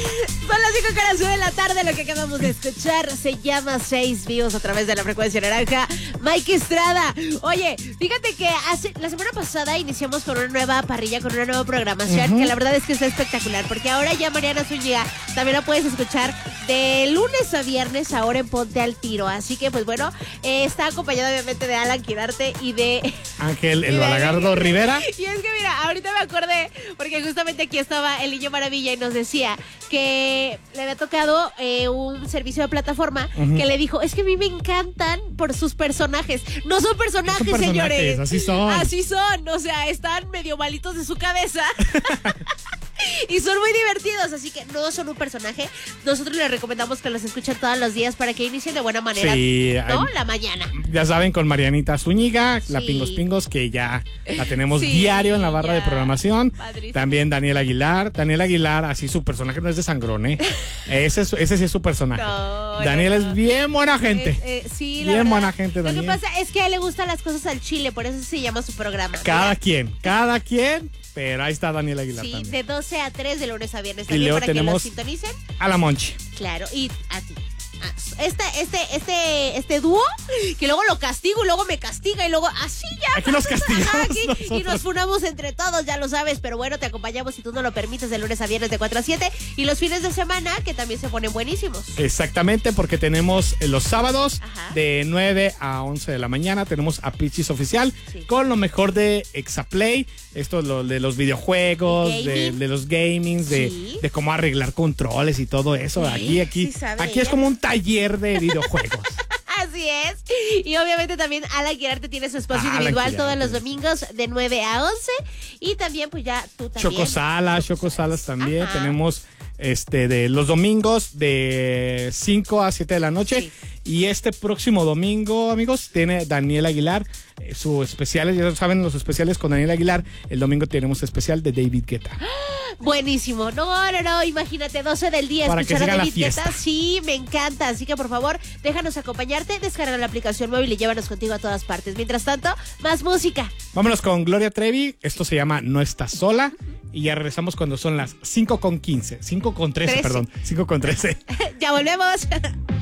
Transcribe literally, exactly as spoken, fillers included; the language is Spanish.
Son las cinco con las nueve de la tarde. Lo que acabamos de escuchar se llama Seis Vivos a través de la frecuencia naranja. Mike Estrada. Oye, fíjate que hace, la semana pasada iniciamos con una nueva parrilla, con una nueva programación, uh-huh. que la verdad es que está espectacular, porque ahora ya Mariana Zúñiga también la puedes escuchar de lunes a viernes ahora en Ponte al Tiro. Así que, pues bueno, eh, está acompañada obviamente de Alan Quirarte y de Ángel El Balagardo Rivera. Y es que mira, ahorita me acordé, porque justamente aquí estaba el Niño Maravilla y nos decía que le había tocado eh, un servicio de plataforma uh-huh. que le dijo, es que a mí me encantan por sus personajes. No son personajes, son personajes, señores. Así son. Así son, o sea, están medio malitos de su cabeza. Y son muy divertidos, así que no son un personaje. Nosotros les recomendamos que los escuchen todos los días para que inicien de buena manera, sí, ¿no? hay, la mañana. Ya saben, con Marianita Zúñiga, sí. la Pingos Pingos, que ya la tenemos sí, diario en la barra ya. de programación. Padrísimo. También Daniel Aguilar. Daniel Aguilar, así su personaje no es de sangrón, ¿eh? Ese, es, ese sí es su personaje. No, Daniel no, no. es bien buena gente. Eh, eh, sí, la bien verdad. buena gente, Daniel. Lo que pasa es que a él le gustan las cosas al chile, por eso se llama su programa. Cada Mira. quien, cada quien. Pero ahí está Daniel Aguilar sí, también. de doce a tres de lunes a viernes y también luego para que tenemos lo sintonicen. A la Monchi. Claro, y a ti. Este, este, este, este dúo, que luego lo castigo y luego me castiga y luego así ya. Aquí nos castigamos. Ajá, aquí, y nos funamos entre todos, ya lo sabes. Pero bueno, te acompañamos si tú no lo permites de lunes a viernes de cuatro a siete. Y los fines de semana, que también se ponen buenísimos. Exactamente, porque tenemos los sábados Ajá. de nueve a once de la mañana. Tenemos a Pichis Oficial sí. con lo mejor de Exaplay. Esto lo de los videojuegos, de, de los gamings, de, sí. de cómo arreglar controles y todo eso. Aquí, aquí, sí aquí es como un taller de videojuegos. Así es. Y obviamente también Alan Quirarte tiene su espacio ah, individual todos los domingos de nueve a once. Y también, pues ya tú también. Choco Salas, Choco Salas también. Ajá. Tenemos este de los domingos de cinco a siete de la noche. Sí. Y este próximo domingo, amigos, tiene Daniel Aguilar eh, su especiales. Ya saben, los especiales con Daniel Aguilar. El domingo tenemos especial de David Guetta. Buenísimo. No, no, no, imagínate, doce del día para escuchar a David Guetta. Sí, me encanta. Así que por favor, déjanos acompañarte, descarga la aplicación móvil y llévanos contigo a todas partes. Mientras tanto, más música. Vámonos con Gloria Trevi. Esto se llama No Estás Sola. Y ya regresamos cuando son las cinco con quince. cinco con trece, perdón. cinco con trece. Ya volvemos.